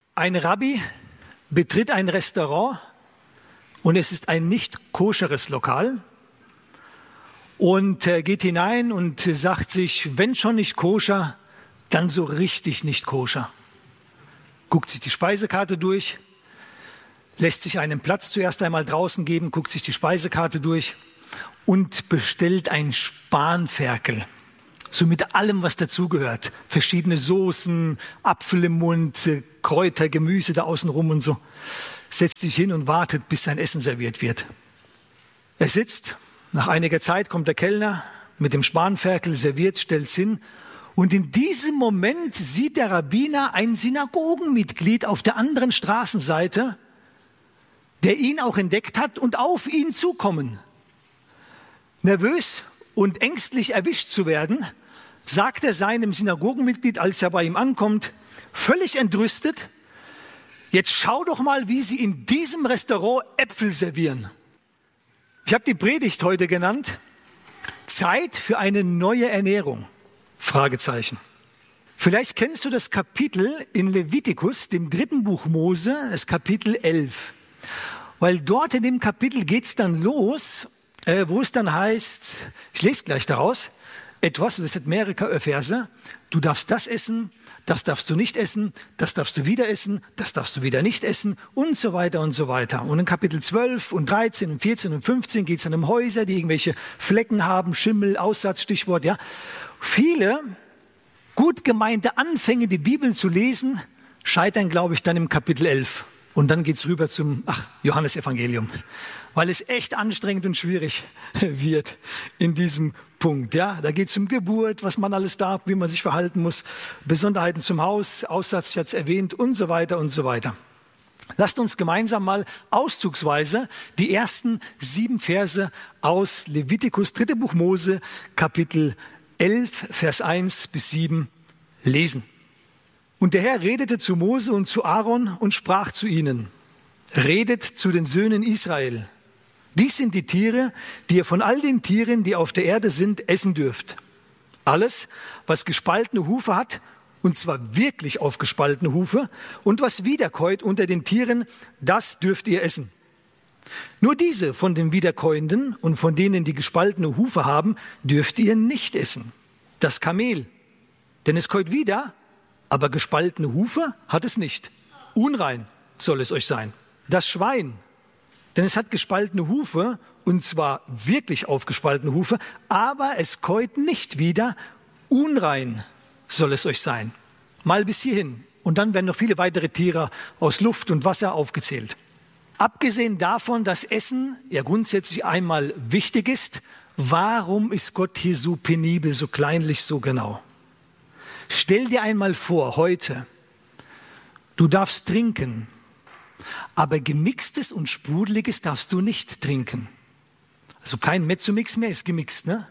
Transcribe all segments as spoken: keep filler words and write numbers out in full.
Ein Rabbi betritt ein Restaurant und es ist ein nicht koscheres Lokal und äh, geht hinein und sagt sich, wenn schon nicht koscher, dann so richtig nicht koscher. Guckt sich die Speisekarte durch, lässt sich einen Platz zuerst einmal draußen geben, guckt sich die Speisekarte durch und bestellt ein Spanferkel. So mit allem, was dazugehört. Verschiedene Soßen, Apfel im Mund, Kräuter, Gemüse da außen rum und so. Setzt sich hin und wartet, bis sein Essen serviert wird. Er sitzt, nach einiger Zeit kommt der Kellner mit dem Spanferkel, serviert, stellt's hin. Und in diesem Moment sieht der Rabbiner ein Synagogenmitglied auf der anderen Straßenseite, der ihn auch entdeckt hat und auf ihn zukommen. Nervös und ängstlich erwischt zu werden, sagt er seinem Synagogenmitglied, als er bei ihm ankommt, völlig entrüstet, jetzt schau doch mal, wie sie in diesem Restaurant Äpfel servieren. Ich habe die Predigt heute genannt, Zeit für eine neue Ernährung, Fragezeichen. Vielleicht kennst du das Kapitel in Levitikus, dem dritten Buch Mose, das Kapitel elf. Weil dort in dem Kapitel geht es dann los, äh, wo es dann heißt, ich lese gleich daraus, etwas, das hat mehrere Verse, du darfst das essen, das darfst du nicht essen, das darfst du wieder essen, das darfst du wieder nicht essen und so weiter und so weiter. Und in Kapitel zwölf und dreizehn und vierzehn und fünfzehn geht es dann um Häuser, die irgendwelche Flecken haben, Schimmel, Aussatz, Stichwort, ja. Viele gut gemeinte Anfänge, die Bibel zu lesen, scheitern, glaube ich, dann im Kapitel elf. Und dann geht's rüber zum ach, Johannesevangelium, weil es echt anstrengend und schwierig wird in diesem Punkt. Ja, da geht's um Geburt, was man alles darf, wie man sich verhalten muss, Besonderheiten zum Haus, Aussatz, ich hatte es erwähnt und so weiter und so weiter. Lasst uns gemeinsam mal auszugsweise die ersten sieben Verse aus Levitikus, dritte Buch Mose, Kapitel elf, Vers eins bis sieben lesen. Und der Herr redete zu Mose und zu Aaron und sprach zu ihnen, redet zu den Söhnen Israel. Dies sind die Tiere, die ihr von all den Tieren, die auf der Erde sind, essen dürft. Alles, was gespaltene Hufe hat, und zwar wirklich aufgespaltene Hufe, und was wiederkäut unter den Tieren, das dürft ihr essen. Nur diese von den Wiederkäuenden und von denen, die gespaltene Hufe haben, dürft ihr nicht essen. Das Kamel, denn es käut wieder, aber gespaltene Hufe hat es nicht. Unrein soll es euch sein. Das Schwein, denn es hat gespaltene Hufe, und zwar wirklich aufgespaltene Hufe, aber es käut nicht wieder. Unrein soll es euch sein. Mal bis hierhin. Und dann werden noch viele weitere Tiere aus Luft und Wasser aufgezählt. Abgesehen davon, dass Essen ja grundsätzlich einmal wichtig ist, warum ist Gott hier so penibel, so kleinlich, so genau? Stell dir einmal vor, heute, du darfst trinken, aber gemixtes und sprudeliges darfst du nicht trinken. Also kein Mezzomix mehr ist gemixt, ne?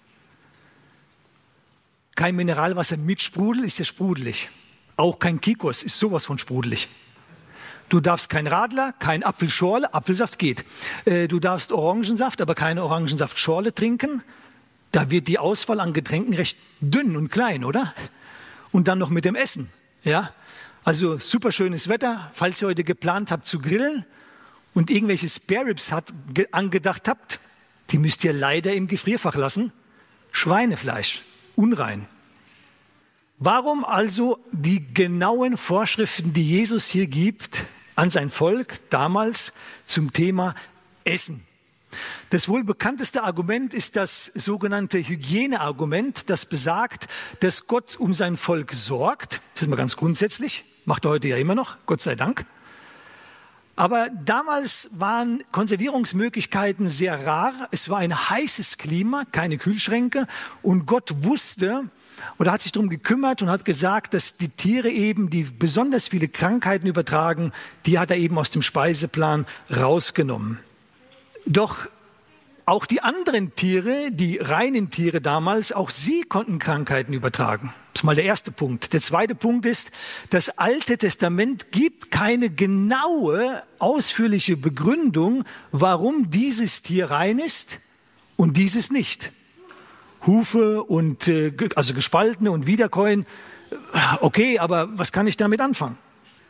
Kein Mineralwasser mit Sprudel ist ja sprudelig. Auch kein Kikos ist sowas von sprudelig. Du darfst kein Radler, kein Apfelschorle, Apfelsaft geht. Äh, du darfst Orangensaft, aber keine Orangensaftschorle trinken. Da wird die Auswahl an Getränken recht dünn und klein, oder? Und dann noch mit dem Essen, ja. Also super schönes Wetter, falls ihr heute geplant habt zu grillen und irgendwelche Spare Ribs hat, ge- angedacht habt, die müsst ihr leider im Gefrierfach lassen. Schweinefleisch, unrein. Warum also die genauen Vorschriften, die Jesus hier gibt an sein Volk damals zum Thema Essen? Das wohl bekannteste Argument ist das sogenannte Hygieneargument, das besagt, dass Gott um sein Volk sorgt. Das ist mal ganz grundsätzlich, macht er heute ja immer noch, Gott sei Dank. Aber damals waren Konservierungsmöglichkeiten sehr rar. Es war ein heißes Klima, keine Kühlschränke. Und Gott wusste oder hat sich darum gekümmert und hat gesagt, dass die Tiere eben, die besonders viele Krankheiten übertragen, die hat er eben aus dem Speiseplan rausgenommen. Doch auch die anderen Tiere, die reinen Tiere damals, auch sie konnten Krankheiten übertragen. Das ist mal der erste Punkt. Der zweite Punkt ist, das Alte Testament gibt keine genaue, ausführliche Begründung, warum dieses Tier rein ist und dieses nicht. Hufe und äh, also gespaltene und Wiederkäuen, okay, aber was kann ich damit anfangen?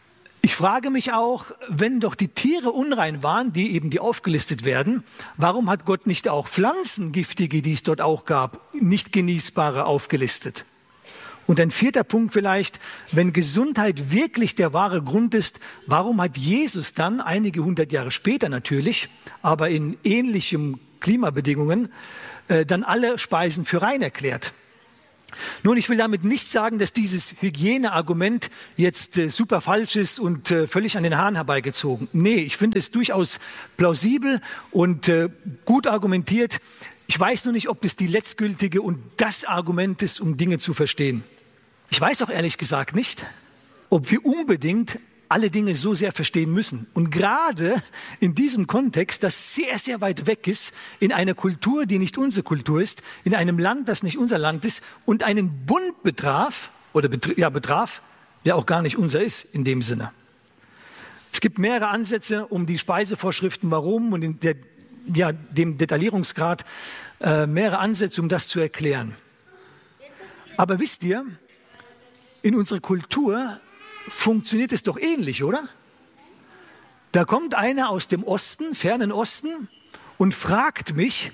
Ich frage mich auch, wenn doch die Tiere unrein waren, die eben die aufgelistet werden, warum hat Gott nicht auch Pflanzen, giftige, die es dort auch gab, nicht genießbare aufgelistet? Und ein vierter Punkt vielleicht, wenn Gesundheit wirklich der wahre Grund ist, warum hat Jesus dann, einige hundert Jahre später natürlich, aber in ähnlichen Klimabedingungen, äh, dann alle Speisen für rein erklärt? Nun, ich will damit nicht sagen, dass dieses Hygieneargument jetzt äh, super falsch ist und äh, völlig an den Haaren herbeigezogen. Nee, ich finde es durchaus plausibel und äh, gut argumentiert. Ich weiß nur nicht, ob das die letztgültige und das Argument ist, um Dinge zu verstehen. Ich weiß auch ehrlich gesagt nicht, ob wir unbedingt alle Dinge so sehr verstehen müssen. Und gerade in diesem Kontext, das sehr, sehr weit weg ist, in einer Kultur, die nicht unsere Kultur ist, in einem Land, das nicht unser Land ist und einen Bund betraf, oder betr- ja, betraf, der auch gar nicht unser ist in dem Sinne. Es gibt mehrere Ansätze, um die Speisevorschriften, warum und in der, ja, dem Detaillierungsgrad, äh, mehrere Ansätze, um das zu erklären. Aber wisst ihr, in unserer Kultur funktioniert es doch ähnlich, oder? Da kommt einer aus dem Osten, fernen Osten, und fragt mich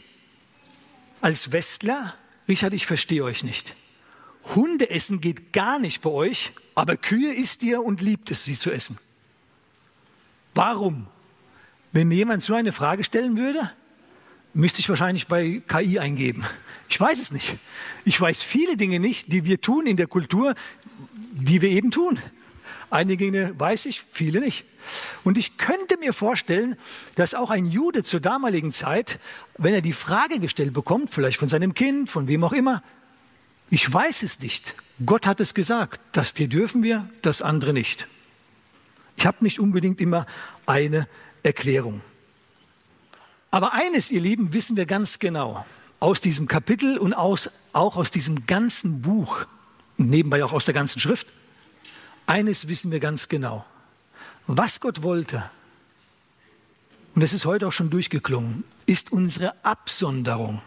als Westler, Richard, ich verstehe euch nicht. Hundeessen geht gar nicht bei euch, aber Kühe isst ihr und liebt es, sie zu essen. Warum? Wenn mir jemand so eine Frage stellen würde, müsste ich wahrscheinlich bei K I eingeben. Ich weiß es nicht. Ich weiß viele Dinge nicht, die wir tun in der Kultur, die wir eben tun. Einige Dinge weiß ich, viele nicht. Und ich könnte mir vorstellen, dass auch ein Jude zur damaligen Zeit, wenn er die Frage gestellt bekommt, vielleicht von seinem Kind, von wem auch immer, ich weiß es nicht. Gott hat es gesagt, das dir dürfen wir, das andere nicht. Ich habe nicht unbedingt immer eine Erklärung. Aber eines, ihr Lieben, wissen wir ganz genau aus diesem Kapitel und aus, auch aus diesem ganzen Buch und nebenbei auch aus der ganzen Schrift. Eines wissen wir ganz genau. Was Gott wollte, und es ist heute auch schon durchgeklungen, ist unsere Absonderung.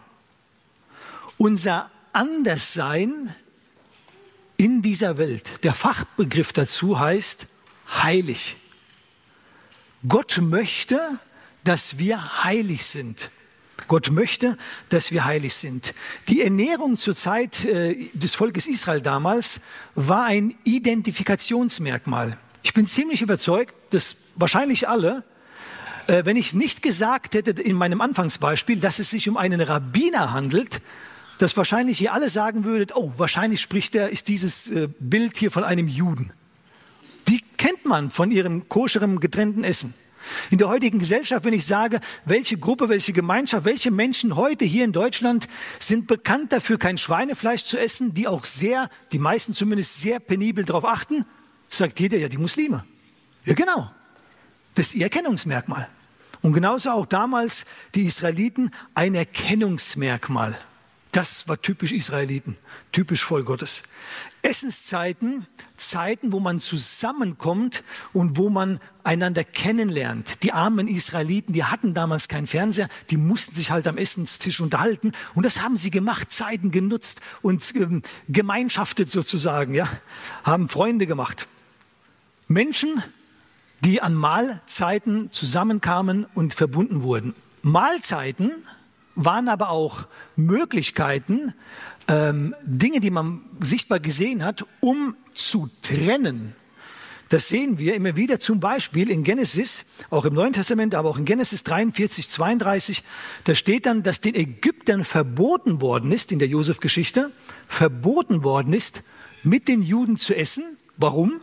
Unser Anderssein in dieser Welt. Der Fachbegriff dazu heißt heilig. Gott möchte, dass wir heilig sind. Gott möchte, dass wir heilig sind. Die Ernährung zur Zeit äh, des Volkes Israel damals war ein Identifikationsmerkmal. Ich bin ziemlich überzeugt, dass wahrscheinlich alle, äh, wenn ich nicht gesagt hätte in meinem Anfangsbeispiel, dass es sich um einen Rabbiner handelt, dass wahrscheinlich ihr alle sagen würdet, oh, wahrscheinlich spricht er, ist dieses äh, Bild hier von einem Juden. Die kennt man von ihrem koscherem getrennten Essen. In der heutigen Gesellschaft, wenn ich sage, welche Gruppe, welche Gemeinschaft, welche Menschen heute hier in Deutschland sind bekannt dafür, kein Schweinefleisch zu essen, die auch sehr, die meisten zumindest sehr penibel darauf achten, sagt jeder, ja, die Muslime. Ja, genau. Das ist ihr Erkennungsmerkmal. Und genauso auch damals die Israeliten ein Erkennungsmerkmal. Das war typisch Israeliten, typisch Volk Gottes. Essenszeiten, Zeiten, wo man zusammenkommt und wo man einander kennenlernt. Die armen Israeliten, die hatten damals keinen Fernseher, die mussten sich halt am Essenstisch unterhalten. Und das haben sie gemacht, Zeiten genutzt und ähm, gemeinschaftet sozusagen, ja, haben Freunde gemacht. Menschen, die an Mahlzeiten zusammenkamen und verbunden wurden. Mahlzeiten waren aber auch Möglichkeiten, ähm, Dinge, die man sichtbar gesehen hat, um zu trennen. Das sehen wir immer wieder zum Beispiel in Genesis, auch im Neuen Testament, aber auch in Genesis dreiundvierzig, zweiunddreißig. Da steht dann, dass den Ägyptern verboten worden ist, in der Josef-Geschichte, verboten worden ist, mit den Juden zu essen. Warum?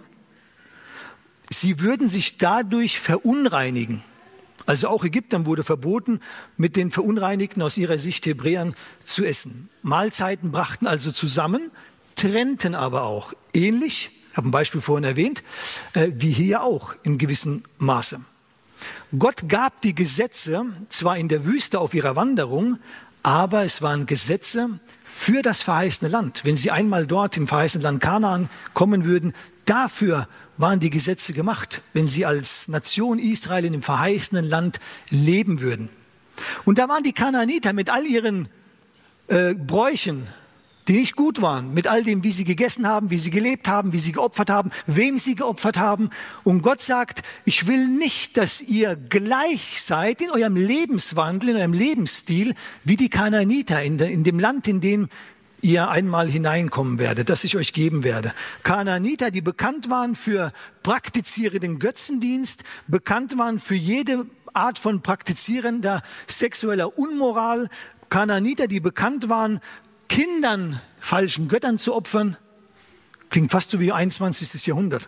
Sie würden sich dadurch verunreinigen. Also auch Ägyptern wurde verboten, mit den Verunreinigten aus ihrer Sicht Hebräern zu essen. Mahlzeiten brachten also zusammen, trennten aber auch. Ähnlich, ich habe ein Beispiel vorhin erwähnt, äh, wie hier auch in gewissem Maße. Gott gab die Gesetze zwar in der Wüste auf ihrer Wanderung, aber es waren Gesetze für das verheißene Land. Wenn sie einmal dort im verheißenen Land Kanaan kommen würden, dafür waren die Gesetze gemacht, wenn sie als Nation Israel in dem verheißenen Land leben würden. Und da waren die Kanaaniter mit all ihren äh, Bräuchen, die nicht gut waren, mit all dem, wie sie gegessen haben, wie sie gelebt haben, wie sie geopfert haben, wem sie geopfert haben. Und Gott sagt, ich will nicht, dass ihr gleich seid in eurem Lebenswandel, in eurem Lebensstil, wie die Kanaaniter in, de, in dem Land, in dem ihr einmal hineinkommen werdet, das ich euch geben werde. Kanaaniter, die bekannt waren für praktizierenden Götzendienst, bekannt waren für jede Art von praktizierender sexueller Unmoral. Kanaaniter, die bekannt waren, Kindern falschen Göttern zu opfern. Klingt fast so wie einundzwanzigstes Jahrhundert.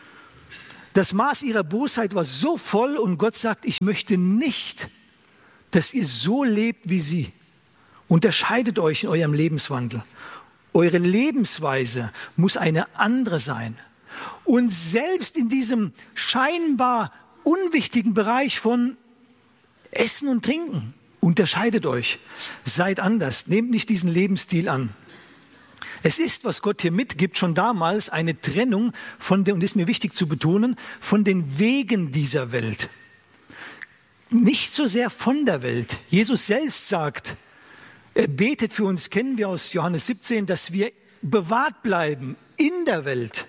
Das Maß ihrer Bosheit war so voll und Gott sagt, ich möchte nicht, dass ihr so lebt wie sie. Unterscheidet euch in eurem Lebenswandel. Eure Lebensweise muss eine andere sein. Und selbst in diesem scheinbar unwichtigen Bereich von Essen und Trinken, unterscheidet euch. Seid anders. Nehmt nicht diesen Lebensstil an. Es ist, was Gott hier mitgibt, schon damals eine Trennung von den, und das ist mir wichtig zu betonen, von den Wegen dieser Welt. Nicht so sehr von der Welt. Jesus selbst sagt, er betet für uns, kennen wir aus Johannes siebzehn, dass wir bewahrt bleiben in der Welt.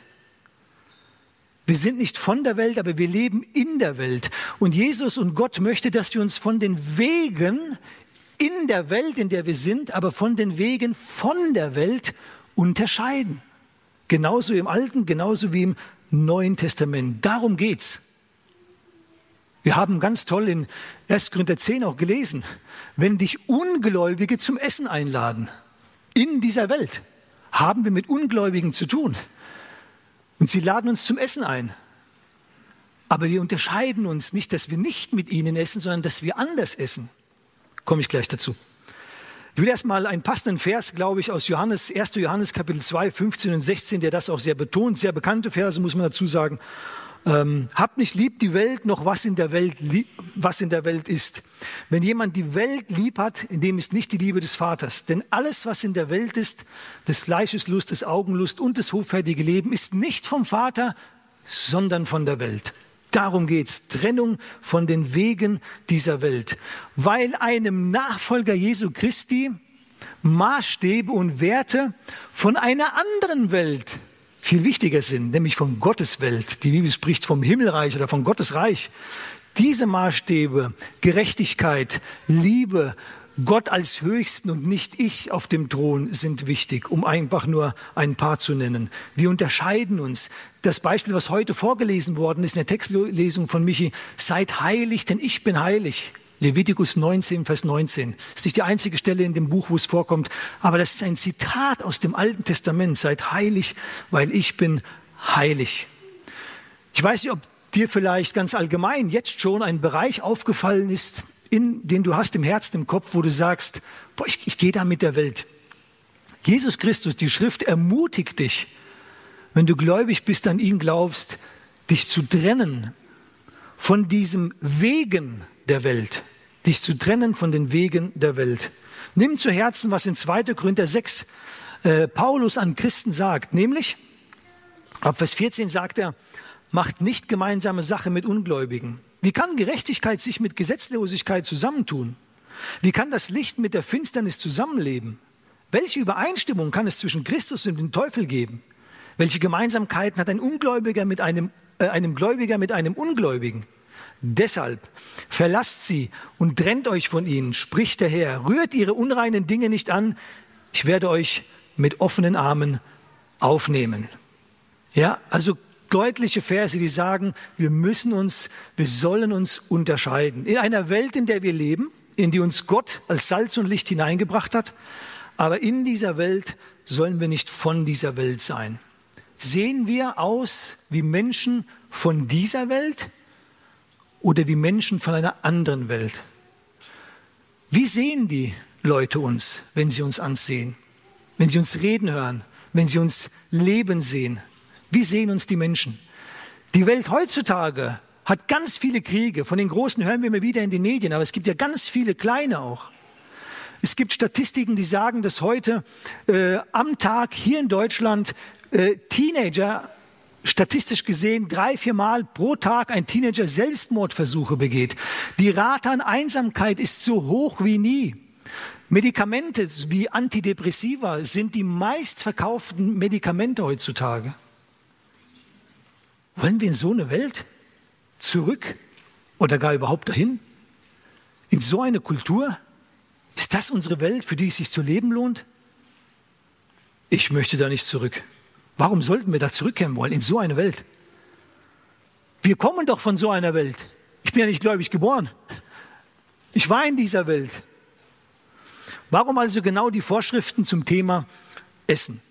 Wir sind nicht von der Welt, aber wir leben in der Welt. Und Jesus und Gott möchte, dass wir uns von den Wegen in der Welt, in der wir sind, aber von den Wegen von der Welt unterscheiden. Genauso im Alten, genauso wie im Neuen Testament. Darum geht's. Wir haben ganz toll in erster Korinther zehn auch gelesen, wenn dich Ungläubige zum Essen einladen, in dieser Welt, haben wir mit Ungläubigen zu tun. Und sie laden uns zum Essen ein. Aber wir unterscheiden uns nicht, dass wir nicht mit ihnen essen, sondern dass wir anders essen. Komme ich gleich dazu. Ich will erstmal einen passenden Vers, glaube ich, aus Johannes, erster Johannes Kapitel zwei, fünfzehn und sechzehn, der das auch sehr betont, sehr bekannte Verse, muss man dazu sagen. Ähm, habt nicht lieb die Welt, noch was in der Welt, was in der Welt ist. Wenn jemand die Welt lieb hat, in dem ist nicht die Liebe des Vaters. Denn alles, was in der Welt ist, des Fleisches Lust, des Augenlust und des hoffärtige Leben, ist nicht vom Vater, sondern von der Welt. Darum geht's. Trennung von den Wegen dieser Welt. Weil einem Nachfolger Jesu Christi Maßstäbe und Werte von einer anderen Welt viel wichtiger sind, nämlich von Gottes Welt. Die Bibel spricht vom Himmelreich oder von Gottes Reich. Diese Maßstäbe, Gerechtigkeit, Liebe, Gott als Höchsten und nicht ich auf dem Thron sind wichtig, um einfach nur ein paar zu nennen. Wir unterscheiden uns. Das Beispiel, was heute vorgelesen worden ist in der Textlesung von Michi, seid heilig, denn ich bin heilig. Levitikus neunzehn, Vers neunzehn. Das ist nicht die einzige Stelle in dem Buch, wo es vorkommt, aber das ist ein Zitat aus dem Alten Testament. Seid heilig, weil ich bin heilig. Ich weiß nicht, ob dir vielleicht ganz allgemein jetzt schon ein Bereich aufgefallen ist, in, den du hast im Herzen, im Kopf, wo du sagst, boah, ich, ich gehe da mit der Welt. Jesus Christus, die Schrift ermutigt dich, wenn du gläubig bist, an ihn glaubst, dich zu trennen von diesem Wegen der Welt. Dich zu trennen von den Wegen der Welt. Nimm zu Herzen, was in zweiter Korinther sechs äh, Paulus an Christen sagt. Nämlich, ab Vers vierzehn sagt er, macht nicht gemeinsame Sache mit Ungläubigen. Wie kann Gerechtigkeit sich mit Gesetzlosigkeit zusammentun? Wie kann das Licht mit der Finsternis zusammenleben? Welche Übereinstimmung kann es zwischen Christus und dem Teufel geben? Welche Gemeinsamkeiten hat ein Ungläubiger mit einem, äh, einem Gläubiger mit einem Ungläubigen? Deshalb verlasst sie und trennt euch von ihnen, spricht der Herr. Rührt ihre unreinen Dinge nicht an. Ich werde euch mit offenen Armen aufnehmen. Ja, also deutliche Verse, die sagen, wir müssen uns, wir sollen uns unterscheiden. In einer Welt, in der wir leben, in die uns Gott als Salz und Licht hineingebracht hat, aber in dieser Welt sollen wir nicht von dieser Welt sein. Sehen wir aus wie Menschen von dieser Welt oder wie Menschen von einer anderen Welt? Wie sehen die Leute uns, wenn sie uns ansehen? Wenn sie uns reden hören? Wenn sie uns leben sehen? Wie sehen uns die Menschen? Die Welt heutzutage hat ganz viele Kriege. Von den großen hören wir immer wieder in den Medien, aber es gibt ja ganz viele kleine auch. Es gibt Statistiken, die sagen, dass heute äh, am Tag hier in Deutschland äh, Teenager, statistisch gesehen, drei, vier Mal pro Tag ein Teenager Selbstmordversuche begeht. Die Rate an Einsamkeit ist so hoch wie nie. Medikamente wie Antidepressiva sind die meistverkauften Medikamente heutzutage. Wollen wir in so eine Welt zurück oder gar überhaupt dahin? In so eine Kultur? Ist das unsere Welt, für die es sich zu leben lohnt? Ich möchte da nicht zurück. Warum sollten wir da zurückkehren wollen, in so eine Welt? Wir kommen doch von so einer Welt. Ich bin ja nicht gläubig geboren. Ich war in dieser Welt. Warum also genau die Vorschriften zum Thema Essen?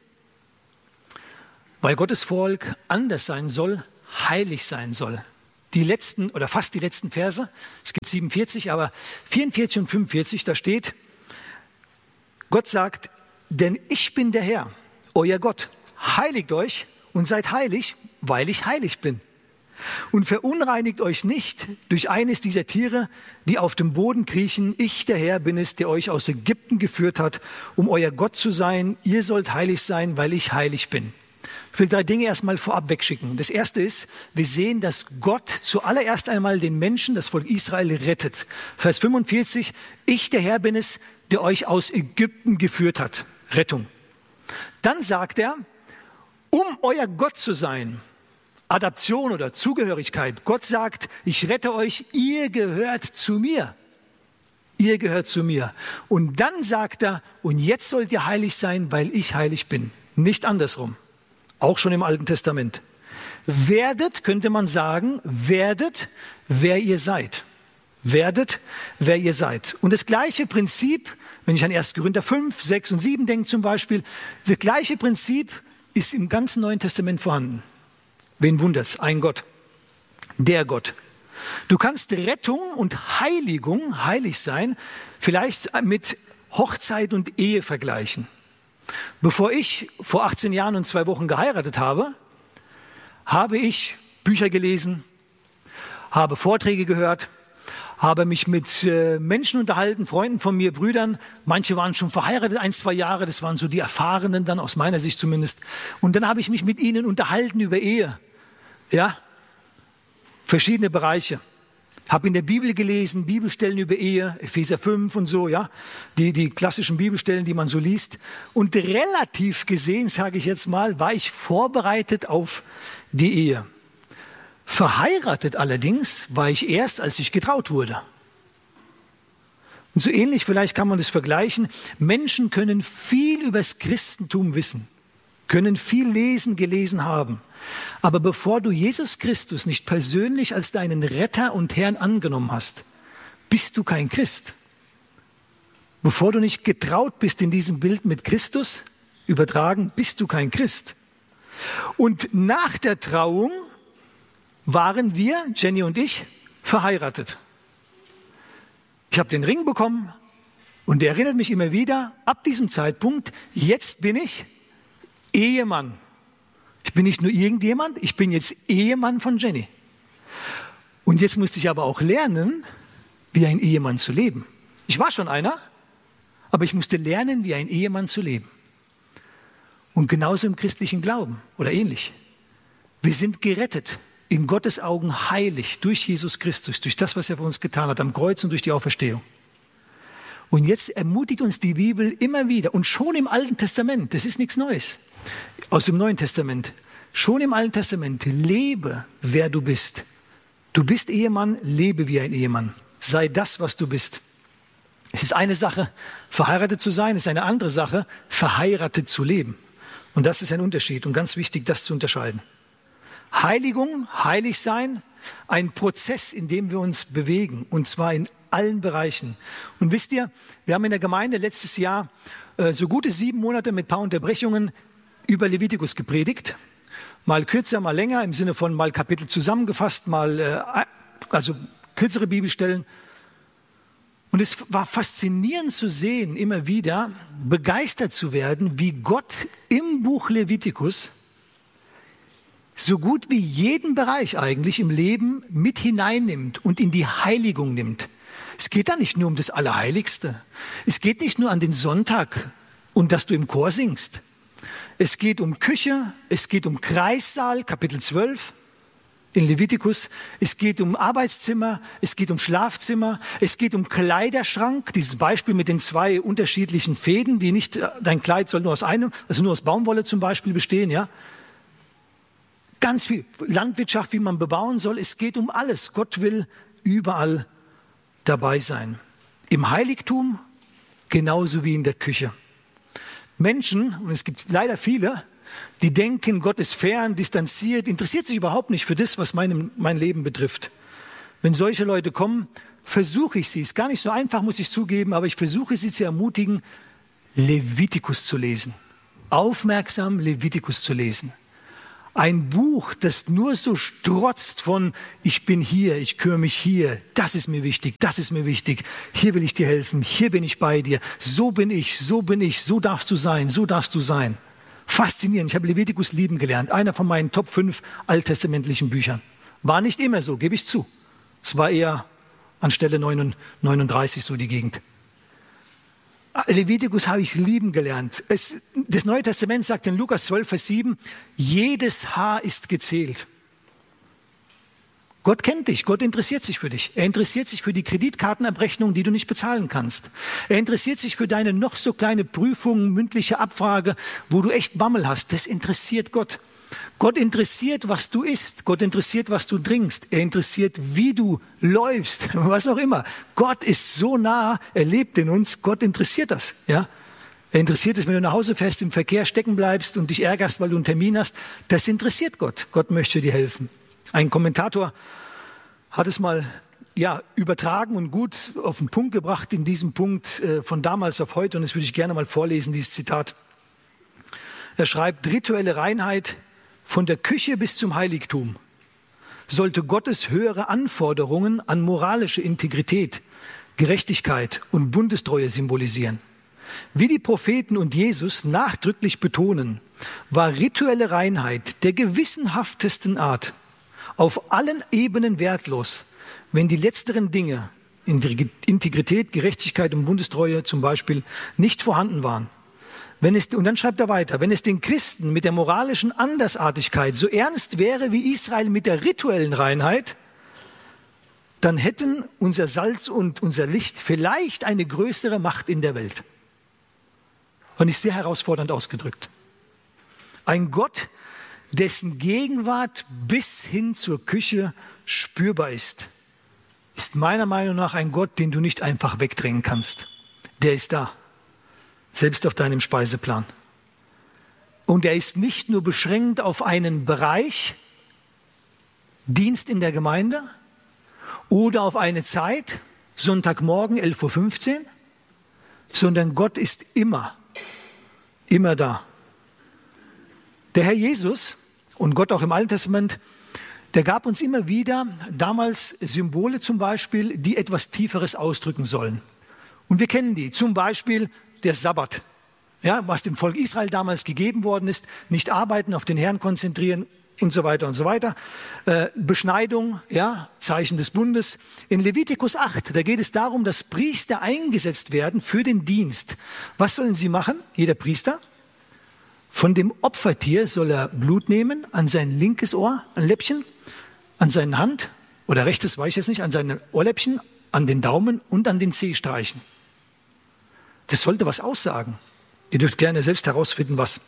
Weil Gottes Volk anders sein soll, heilig sein soll. Die letzten oder fast die letzten Verse, es gibt siebenundvierzig, aber vierundvierzig und fünfundvierzig, da steht, Gott sagt, denn ich bin der Herr, euer Gott. Heiligt euch und seid heilig, weil ich heilig bin. Und verunreinigt euch nicht durch eines dieser Tiere, die auf dem Boden kriechen. Ich, der Herr, bin es, der euch aus Ägypten geführt hat, um euer Gott zu sein. Ihr sollt heilig sein, weil ich heilig bin. Ich will drei Dinge erstmal vorab wegschicken. Das erste ist, wir sehen, dass Gott zuallererst einmal den Menschen, das Volk Israel, rettet. Vers fünfundvierzig, ich, der Herr, bin es, der euch aus Ägypten geführt hat. Rettung. Dann sagt er, um euer Gott zu sein, Adaption oder Zugehörigkeit. Gott sagt, ich rette euch, ihr gehört zu mir. Ihr gehört zu mir. Und dann sagt er, und jetzt sollt ihr heilig sein, weil ich heilig bin. Nicht andersrum. Auch schon im Alten Testament. Werdet, könnte man sagen, werdet, wer ihr seid. Werdet, wer ihr seid. Und das gleiche Prinzip, wenn ich an erster Korinther fünf, sechs und sieben denke zum Beispiel, das gleiche Prinzip ist im ganzen Neuen Testament vorhanden. Wen wundert's? Ein Gott. Der Gott. Du kannst Rettung und Heiligung, heilig sein, vielleicht mit Hochzeit und Ehe vergleichen. Bevor ich vor achtzehn Jahren und zwei Wochen geheiratet habe, habe ich Bücher gelesen, habe Vorträge gehört, habe mich mit äh, Menschen unterhalten, Freunden von mir, Brüdern. Manche waren schon verheiratet, ein, zwei Jahre, das waren so die Erfahrenen dann, aus meiner Sicht zumindest. Und dann habe ich mich mit ihnen unterhalten über Ehe. Ja, verschiedene Bereiche. Habe in der Bibel gelesen, Bibelstellen über Ehe, Epheser fünf und so, ja, die, die klassischen Bibelstellen, die man so liest. Und relativ gesehen, sage ich jetzt mal, war ich vorbereitet auf die Ehe. Verheiratet allerdings war ich erst, als ich getraut wurde. Und so ähnlich, vielleicht kann man das vergleichen. Menschen können viel über das Christentum wissen, können viel lesen, gelesen haben. Aber bevor du Jesus Christus nicht persönlich als deinen Retter und Herrn angenommen hast, bist du kein Christ. Bevor du nicht getraut bist in diesem Bild mit Christus übertragen, bist du kein Christ. Und nach der Trauung waren wir, Jenny und ich, verheiratet. Ich habe den Ring bekommen und der erinnert mich immer wieder, ab diesem Zeitpunkt, jetzt bin ich Ehemann. Ich bin nicht nur irgendjemand, ich bin jetzt Ehemann von Jenny. Und jetzt musste ich aber auch lernen, wie ein Ehemann zu leben. Ich war schon einer, aber ich musste lernen, wie ein Ehemann zu leben. Und genauso im christlichen Glauben oder ähnlich. Wir sind gerettet, in Gottes Augen heilig durch Jesus Christus, durch das, was er für uns getan hat am Kreuz und durch die Auferstehung. Und jetzt ermutigt uns die Bibel immer wieder und schon im Alten Testament, das ist nichts Neues, aus dem Neuen Testament, schon im Alten Testament, lebe, wer du bist. Du bist Ehemann, lebe wie ein Ehemann. Sei das, was du bist. Es ist eine Sache, verheiratet zu sein, es ist eine andere Sache, verheiratet zu leben. Und das ist ein Unterschied und ganz wichtig, das zu unterscheiden. Heiligung, heilig sein, ein Prozess, in dem wir uns bewegen, und zwar in allen Bereichen. Und wisst ihr, wir haben in der Gemeinde letztes Jahr äh, so gute sieben Monate mit ein paar Unterbrechungen über Levitikus gepredigt. Mal kürzer, mal länger, im Sinne von mal Kapitel zusammengefasst, mal äh, also kürzere Bibelstellen. Und es war faszinierend zu sehen, immer wieder begeistert zu werden, wie Gott im Buch Levitikus so gut wie jeden Bereich eigentlich im Leben mit hineinnimmt und in die Heiligung nimmt. Es geht da nicht nur um das Allerheiligste. Es geht nicht nur an den Sonntag und dass du im Chor singst. Es geht um Küche, es geht um Kreissaal, Kapitel zwölf. in Levitikus. Es geht um Arbeitszimmer, es geht um Schlafzimmer, es geht um Kleiderschrank. Dieses Beispiel mit den zwei unterschiedlichen Fäden, die nicht, dein Kleid soll nur aus einem, also nur aus Baumwolle zum Beispiel bestehen, ja. Ganz viel Landwirtschaft, wie man bebauen soll. Es geht um alles. Gott will überall dabei sein. Im Heiligtum genauso wie in der Küche. Menschen, und es gibt leider viele, die denken, Gott ist fern, distanziert, interessiert sich überhaupt nicht für das, was mein, mein Leben betrifft. Wenn solche Leute kommen, versuche ich sie, ist gar nicht so einfach, muss ich zugeben, aber ich versuche sie zu ermutigen, Levitikus zu lesen. Aufmerksam Levitikus zu lesen. Ein Buch, das nur so strotzt von, ich bin hier, ich kümmere mich hier, das ist mir wichtig, das ist mir wichtig, hier will ich dir helfen, hier bin ich bei dir, so bin ich, so bin ich, so darfst du sein, so darfst du sein. Faszinierend, ich habe Levitikus lieben gelernt, einer von meinen Top fünf alttestamentlichen Büchern. War nicht immer so, gebe ich zu. Es war eher an Stelle neununddreißig so die Gegend. Levitikus habe ich lieben gelernt. Es, das Neue Testament sagt in Lukas zwölf, Vers sieben, jedes Haar ist gezählt. Gott kennt dich, Gott interessiert sich für dich. Er interessiert sich für die Kreditkartenabrechnung, die du nicht bezahlen kannst. Er interessiert sich für deine noch so kleine Prüfung, mündliche Abfrage, wo du echt Bammel hast. Das interessiert Gott. Gott interessiert, was du isst. Gott interessiert, was du trinkst. Er interessiert, wie du läufst, was auch immer. Gott ist so nah, er lebt in uns. Gott interessiert das. Ja? Er interessiert es, wenn du nach Hause fährst, im Verkehr stecken bleibst und dich ärgerst, weil du einen Termin hast. Das interessiert Gott. Gott möchte dir helfen. Ein Kommentator hat es mal ja, übertragen und gut auf den Punkt gebracht in diesem Punkt äh, von damals auf heute. Und das würde ich gerne mal vorlesen, dieses Zitat. Er schreibt, rituelle Reinheit von der Küche bis zum Heiligtum sollte Gottes höhere Anforderungen an moralische Integrität, Gerechtigkeit und Bundestreue symbolisieren. Wie die Propheten und Jesus nachdrücklich betonen, war rituelle Reinheit der gewissenhaftesten Art auf allen Ebenen wertlos, wenn die letzteren Dinge, Integrität, Gerechtigkeit und Bundestreue zum Beispiel, nicht vorhanden waren. Wenn es, und dann schreibt er weiter, wenn es den Christen mit der moralischen Andersartigkeit so ernst wäre wie Israel mit der rituellen Reinheit, dann hätten unser Salz und unser Licht vielleicht eine größere Macht in der Welt. Und ist sehr herausfordernd ausgedrückt. Ein Gott, dessen Gegenwart bis hin zur Küche spürbar ist, ist meiner Meinung nach ein Gott, den du nicht einfach wegdrängen kannst. Der ist da. Selbst auf deinem Speiseplan. Und er ist nicht nur beschränkt auf einen Bereich, Dienst in der Gemeinde oder auf eine Zeit, Sonntagmorgen elf Uhr fünfzehn, sondern Gott ist immer, immer da. Der Herr Jesus und Gott auch im Alten Testament, der gab uns immer wieder damals Symbole zum Beispiel, die etwas Tieferes ausdrücken sollen. Und wir kennen die, zum Beispiel der Sabbat, ja, was dem Volk Israel damals gegeben worden ist, nicht arbeiten, auf den Herrn konzentrieren und so weiter und so weiter. Äh, Beschneidung, ja, Zeichen des Bundes. In Levitikus acht, da geht es darum, dass Priester eingesetzt werden für den Dienst. Was sollen sie machen? Jeder Priester? Von dem Opfertier soll er Blut nehmen, an sein linkes Ohr, ein Läppchen, an seine Hand, oder rechtes, weiß ich jetzt nicht, an seine Ohrläppchen, an den Daumen und an den Zeh streichen. Das sollte was aussagen. Ihr dürft gerne selbst herausfinden, was.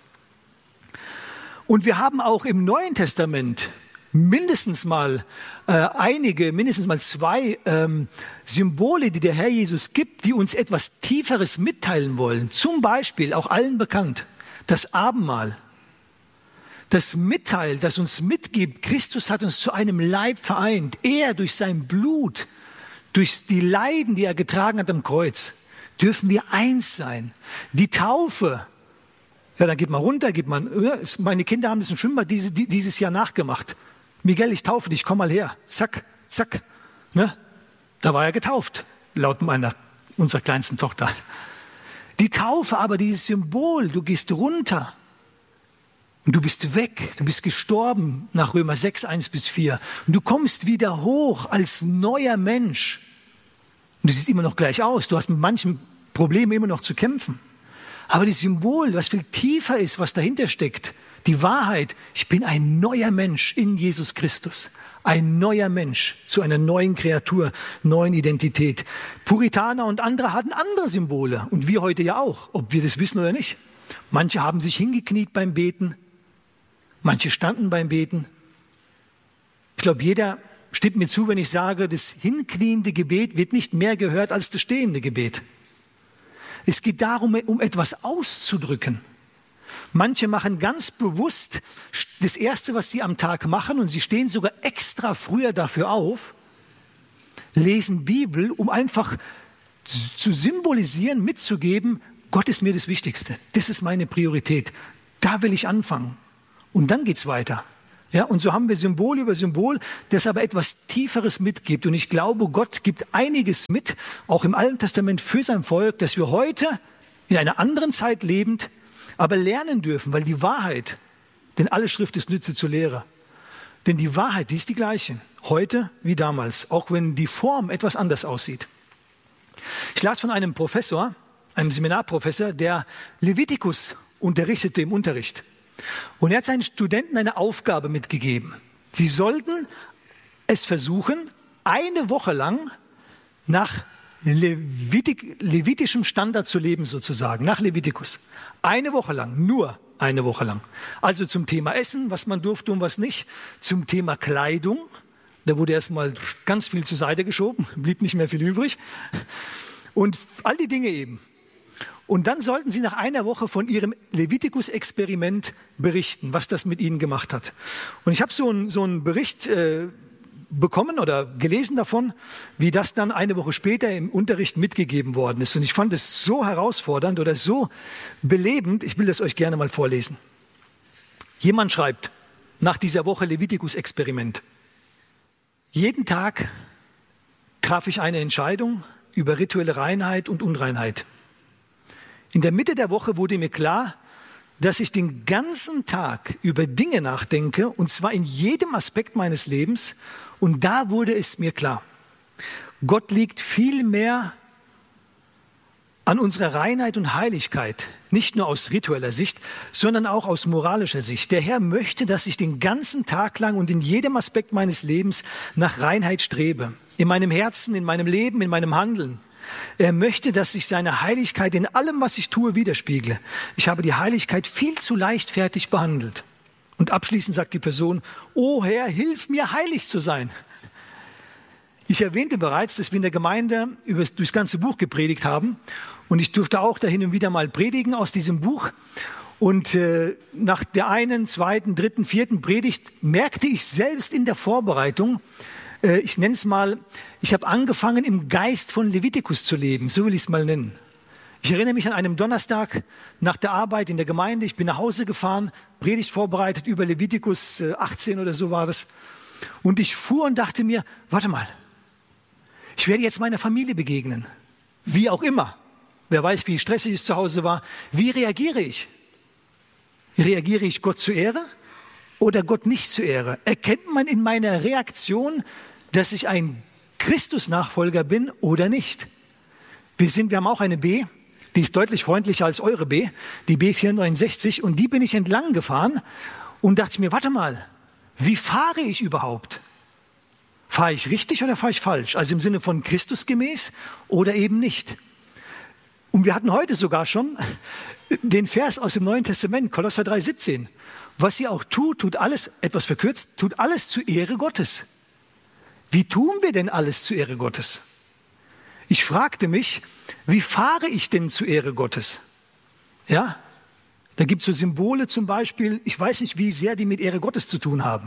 Und wir haben auch im Neuen Testament mindestens mal äh, einige, mindestens mal zwei ähm, Symbole, die der Herr Jesus gibt, die uns etwas Tieferes mitteilen wollen. Zum Beispiel, auch allen bekannt, das Abendmahl. Das mitteilt, das uns mitgibt, Christus hat uns zu einem Leib vereint. Er durch sein Blut, durch die Leiden, die er getragen hat am Kreuz, dürfen wir eins sein. Die Taufe, ja, dann geht man runter, geht man, ja, meine Kinder haben das im Schwimmbad diese, die, dieses Jahr nachgemacht. Miguel, ich taufe dich, komm mal her. Zack, zack. Ne? Da war er getauft, laut meiner, unserer kleinsten Tochter. Die Taufe aber, dieses Symbol, du gehst runter und du bist weg, du bist gestorben nach Römer sechs, eins bis vier. Und du kommst wieder hoch als neuer Mensch. Und du siehst immer noch gleich aus. Du hast mit manchen Problemen immer noch zu kämpfen. Aber das Symbol, was viel tiefer ist, was dahinter steckt, Die Wahrheit, ich bin ein neuer Mensch in Jesus Christus. Ein neuer Mensch zu einer neuen Kreatur, neuen Identität. Puritaner und andere hatten andere Symbole und wir heute ja auch, ob wir das wissen oder nicht. Manche haben sich hingekniet beim Beten, manche standen beim Beten. Ich glaube, jeder stimmt mir zu, wenn ich sage, das hinkniende Gebet wird nicht mehr gehört als das stehende Gebet. Es geht darum, um etwas auszudrücken. Manche machen ganz bewusst das Erste, was sie am Tag machen, und sie stehen sogar extra früher dafür auf, lesen Bibel, um einfach zu symbolisieren, mitzugeben, Gott ist mir das Wichtigste. Das ist meine Priorität. Da will ich anfangen. Und dann geht's weiter. Ja, und so haben wir Symbol über Symbol, das aber etwas Tieferes mitgibt. Und ich glaube, Gott gibt einiges mit, auch im Alten Testament für sein Volk, dass wir heute in einer anderen Zeit lebend, aber lernen dürfen, weil die Wahrheit, denn alle Schrift ist Nütze zur Lehre. Denn die Wahrheit, die ist die gleiche, heute wie damals, auch wenn die Form etwas anders aussieht. Ich las von einem Professor, einem Seminarprofessor, der Levitikus unterrichtete im Unterricht. Und er hat seinen Studenten eine Aufgabe mitgegeben. Sie sollten es versuchen, eine Woche lang nach Levitik, levitischem Standard zu leben, sozusagen, nach Levitikus. Eine Woche lang, nur eine Woche lang. Also zum Thema Essen, was man durfte und was nicht. Zum Thema Kleidung, da wurde erstmal ganz viel zur Seite geschoben, blieb nicht mehr viel übrig. Und all die Dinge eben. Und dann sollten sie nach einer Woche von ihrem Levitikus-Experiment berichten, was das mit ihnen gemacht hat. Und ich habe so einen so einen Bericht äh, bekommen oder gelesen davon, wie das dann eine Woche später im Unterricht mitgegeben worden ist. Und ich fand es so herausfordernd oder so belebend, ich will das euch gerne mal vorlesen. Jemand schreibt nach dieser Woche Levitikus-Experiment: Jeden Tag traf ich eine Entscheidung über rituelle Reinheit und Unreinheit. In der Mitte der Woche wurde mir klar, dass ich den ganzen Tag über Dinge nachdenke, und zwar in jedem Aspekt meines Lebens. Und da wurde es mir klar, Gott liegt viel mehr an unserer Reinheit und Heiligkeit, nicht nur aus ritueller Sicht, sondern auch aus moralischer Sicht. Der Herr möchte, dass ich den ganzen Tag lang und in jedem Aspekt meines Lebens nach Reinheit strebe. In meinem Herzen, in meinem Leben, in meinem Handeln. Er möchte, dass ich seine Heiligkeit in allem, was ich tue, widerspiegle. Ich habe die Heiligkeit viel zu leichtfertig behandelt. Und abschließend sagt die Person: O Herr, hilf mir, heilig zu sein. Ich erwähnte bereits, dass wir in der Gemeinde über, durchs ganze Buch gepredigt haben. Und ich durfte auch da hin und wieder mal predigen aus diesem Buch. Und äh, nach der einen, zweiten, dritten, vierten Predigt merkte ich selbst in der Vorbereitung, äh, ich nenne es mal, ich habe angefangen, im Geist von Levitikus zu leben, so will ich es mal nennen. Ich erinnere mich an einem Donnerstag nach der Arbeit in der Gemeinde, ich bin nach Hause gefahren, Predigt vorbereitet über Levitikus äh, achtzehn oder so war das. Und ich fuhr und dachte mir, warte mal, ich werde jetzt meiner Familie begegnen, wie auch immer. Wer weiß, wie stressig es zu Hause war. Wie reagiere ich? Reagiere ich Gott zur Ehre oder Gott nicht zur Ehre? Erkennt man in meiner Reaktion, dass ich ein Christus-Nachfolger bin oder nicht? Wir sind, wir haben auch eine B, die ist deutlich freundlicher als eure B, die B vierhundertneunundsechzig, und die bin ich entlang gefahren und dachte mir, warte mal, wie fahre ich überhaupt? Fahre ich richtig oder fahre ich falsch? Also im Sinne von Christus gemäß oder eben nicht? Und wir hatten heute sogar schon den Vers aus dem Neuen Testament, Kolosser drei siebzehn. Was ihr auch tut, tut alles, etwas verkürzt, tut alles zur Ehre Gottes. Wie tun wir denn alles zur Ehre Gottes? Ich fragte mich, wie fahre ich denn zur Ehre Gottes? Ja, da gibt es so Symbole zum Beispiel, ich weiß nicht, wie sehr die mit Ehre Gottes zu tun haben.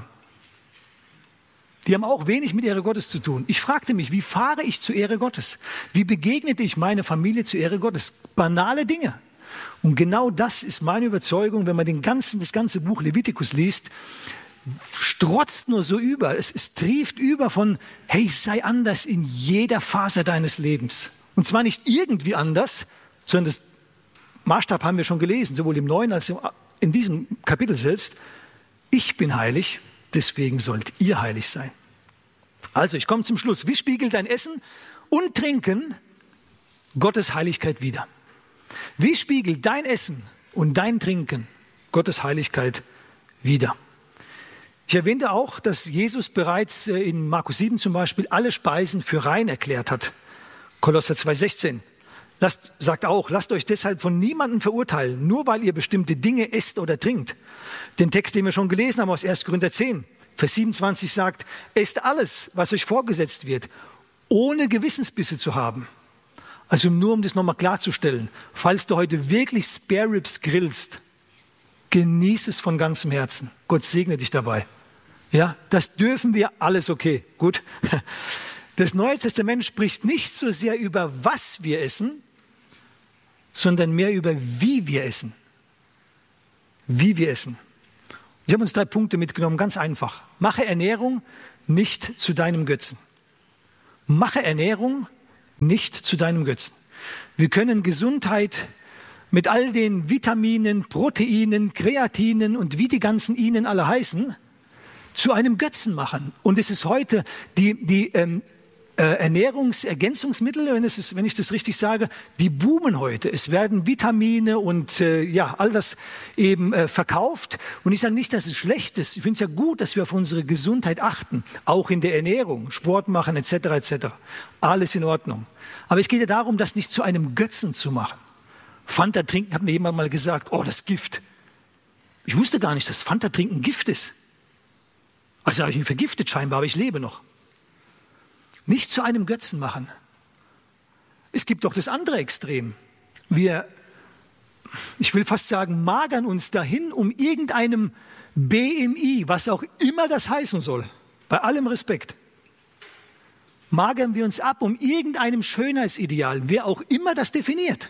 Die haben auch wenig mit Ehre Gottes zu tun. Ich fragte mich, wie fahre ich zur Ehre Gottes? Wie begegnete ich meine Familie zur Ehre Gottes? Banale Dinge. Und genau das ist meine Überzeugung, wenn man den ganzen, das ganze Buch Levitikus liest, strotzt nur so über. Es, es trieft über von, hey, sei anders in jeder Phase deines Lebens. Und zwar nicht irgendwie anders, sondern das Maßstab haben wir schon gelesen, sowohl im Neuen als auch in diesem Kapitel selbst. Ich bin heilig, deswegen sollt ihr heilig sein. Also, ich komme zum Schluss. Wie spiegelt dein Essen und Trinken Gottes Heiligkeit wider? Wie spiegelt dein Essen und dein Trinken Gottes Heiligkeit wieder. Ich erwähnte auch, dass Jesus bereits in Markus sieben zum Beispiel alle Speisen für rein erklärt hat. Kolosser zwei sechzehn. Lasst, sagt auch, lasst euch deshalb von niemandem verurteilen, nur weil ihr bestimmte Dinge esst oder trinkt. Den Text, den wir schon gelesen haben aus erster Korinther zehn, Vers siebenundzwanzig sagt, esst alles, was euch vorgesetzt wird, ohne Gewissensbisse zu haben. Also nur um das nochmal klarzustellen, falls du heute wirklich Spare Ribs grillst, genieß es von ganzem Herzen. Gott segne dich dabei. Ja, das dürfen wir alles, okay, gut. Das Neue Testament spricht nicht so sehr über was wir essen, sondern mehr über wie wir essen. Wie wir essen. Ich habe uns drei Punkte mitgenommen, ganz einfach. Mache Ernährung nicht zu deinem Götzen. Mache Ernährung nicht zu deinem Götzen. Wir können Gesundheit mit all den Vitaminen, Proteinen, Kreatinen und wie die ganzen Inen alle heißen, zu einem Götzen machen. Und es ist heute die, die ähm, äh, Ernährungsergänzungsmittel, wenn, es ist, wenn ich das richtig sage, die boomen heute. Es werden Vitamine und äh, ja, all das eben äh, verkauft. Und ich sage nicht, dass es schlecht ist. Ich finde es ja gut, dass wir auf unsere Gesundheit achten, auch in der Ernährung, Sport machen et cetera et cetera. Alles in Ordnung. Aber es geht ja darum, das nicht zu einem Götzen zu machen. Fanta trinken, hat mir jemand mal gesagt, oh, das ist Gift. Ich wusste gar nicht, dass Fanta trinken Gift ist. Also habe ich mich vergiftet scheinbar, aber ich lebe noch. Nicht zu einem Götzen machen. Es gibt doch das andere Extrem. Wir, ich will fast sagen, magern uns dahin, um irgendeinem B M I, was auch immer das heißen soll, bei allem Respekt, magern wir uns ab, um irgendeinem Schönheitsideal, wer auch immer das definiert.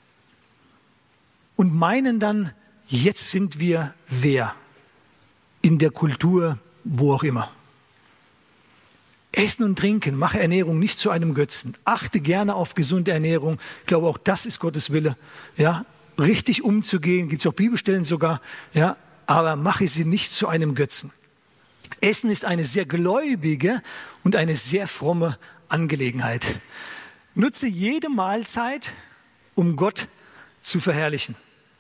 Und meinen dann, jetzt sind wir wer? In der Kultur, wo auch immer. Essen und Trinken, mache Ernährung nicht zu einem Götzen. Achte gerne auf gesunde Ernährung. Ich glaube, auch das ist Gottes Wille. Ja, richtig umzugehen, gibt es auch Bibelstellen sogar. Ja, aber mache sie nicht zu einem Götzen. Essen ist eine sehr gläubige und eine sehr fromme Angelegenheit. Nutze jede Mahlzeit, um Gott zu verherrlichen.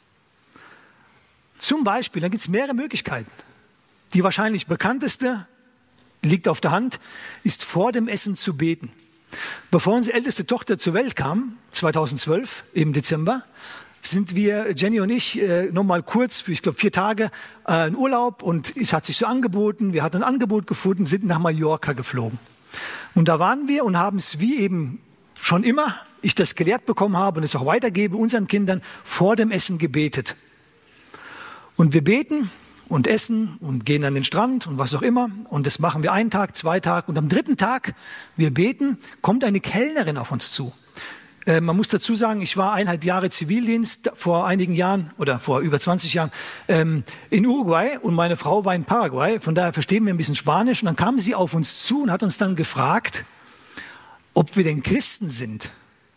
Zum Beispiel, da gibt es mehrere Möglichkeiten. Die wahrscheinlich bekannteste, liegt auf der Hand, ist vor dem Essen zu beten. Bevor unsere älteste Tochter zur Welt kam, zweitausendzwölf im Dezember, sind wir, Jenny und ich, äh, nochmal kurz für, ich glaube, vier Tage äh, in Urlaub und es hat sich so angeboten, wir hatten ein Angebot gefunden, sind nach Mallorca geflogen. Und da waren wir und haben es wie eben schon immer, ich das gelehrt bekommen habe und es auch weitergebe, unseren Kindern vor dem Essen gebetet. Und wir beten und essen und gehen an den Strand und was auch immer. Und das machen wir einen Tag, zwei Tage. Und am dritten Tag, wir beten, kommt eine Kellnerin auf uns zu. Äh, man muss dazu sagen, ich war eineinhalb Jahre Zivildienst vor einigen Jahren oder vor über zwanzig Jahren ähm, in Uruguay und meine Frau war in Paraguay. Von daher verstehen wir ein bisschen Spanisch. Und dann kam sie auf uns zu und hat uns dann gefragt, ob wir denn Christen sind.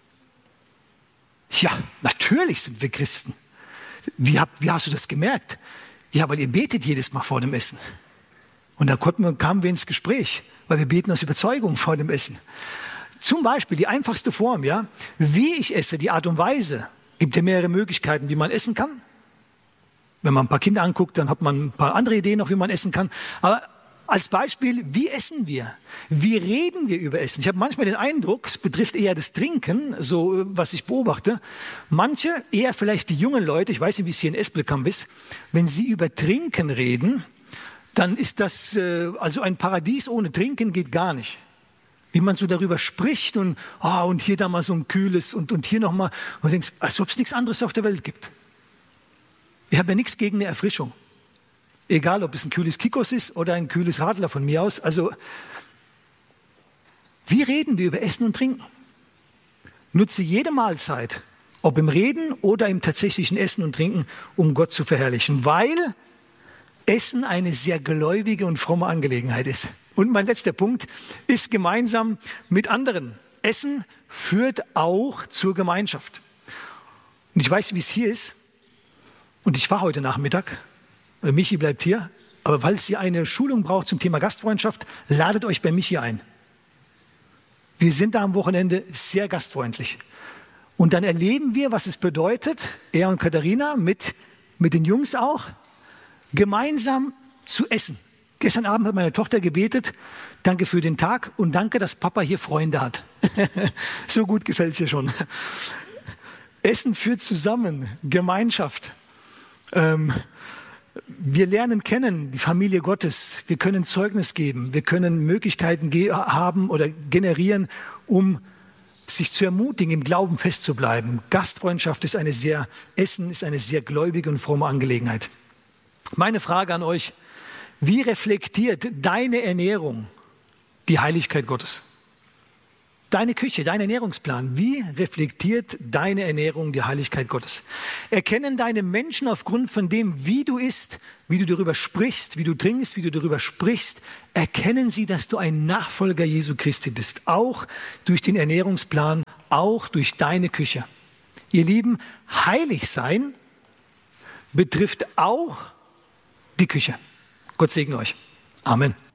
Ja, natürlich sind wir Christen. Wie, hab, wie hast du das gemerkt? Ja, weil ihr betet jedes Mal vor dem Essen. Und da konnten wir, kamen wir ins Gespräch, weil wir beten aus Überzeugung vor dem Essen. Zum Beispiel die einfachste Form, ja, wie ich esse, die Art und Weise, gibt ja mehrere Möglichkeiten, wie man essen kann. Wenn man ein paar Kinder anguckt, dann hat man ein paar andere Ideen noch, wie man essen kann. Aber als Beispiel, wie essen wir? Wie reden wir über Essen? Ich habe manchmal den Eindruck, es betrifft eher das Trinken, so was ich beobachte. Manche, eher vielleicht die jungen Leute, ich weiß nicht, wie es hier in Espelkamp ist, wenn sie über Trinken reden, dann ist das, äh, also ein Paradies ohne Trinken geht gar nicht. Wie man so darüber spricht und, oh, und hier da mal so ein kühles und, und hier nochmal. Und du denkst, als ob es nichts anderes auf der Welt gibt. Ich habe ja nichts gegen eine Erfrischung. Egal, ob es ein kühles Kikos ist oder ein kühles Radler von mir aus. Also, wie reden wir über Essen und Trinken? Nutze jede Mahlzeit, ob im Reden oder im tatsächlichen Essen und Trinken, um Gott zu verherrlichen. Weil Essen eine sehr gläubige und fromme Angelegenheit ist. Und mein letzter Punkt ist gemeinsam mit anderen. Essen führt auch zur Gemeinschaft. Und ich weiß, wie es hier ist. Und ich war heute Nachmittag. Michi bleibt hier, aber falls ihr eine Schulung braucht zum Thema Gastfreundschaft, ladet euch bei Michi ein. Wir sind da am Wochenende sehr gastfreundlich. Und dann erleben wir, was es bedeutet, er und Katharina mit, mit den Jungs auch, gemeinsam zu essen. Gestern Abend hat meine Tochter gebetet, danke für den Tag und danke, dass Papa hier Freunde hat. So gut gefällt es ihr schon. Essen führt zusammen, Gemeinschaft. Ähm, wir lernen kennen die Familie Gottes. Wir können Zeugnis geben. Wir können Möglichkeiten ge- haben oder generieren, um sich zu ermutigen, im Glauben festzubleiben. Gastfreundschaft ist eine sehr, Essen ist eine sehr gläubige und fromme Angelegenheit. Meine Frage an euch: Wie reflektiert deine Ernährung die Heiligkeit Gottes? Deine Küche, dein Ernährungsplan, wie reflektiert deine Ernährung die Heiligkeit Gottes? Erkennen deine Menschen aufgrund von dem, wie du isst, wie du darüber sprichst, wie du trinkst, wie du darüber sprichst, erkennen sie, dass du ein Nachfolger Jesu Christi bist, auch durch den Ernährungsplan, auch durch deine Küche. Ihr Lieben, heilig sein betrifft auch die Küche. Gott segne euch. Amen.